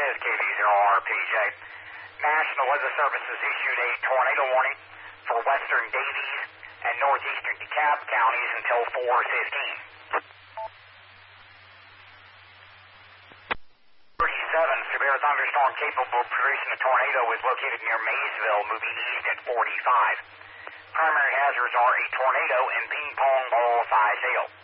is KV0 RPJ. National Weather Service has issued a tornado warning for western Davies and northeastern DeKalb counties until 4:15. 37, severe thunderstorm capable of producing a tornado is located near Maysville, moving east at 45. Primary hazards are a tornado and ping pong ball size hail.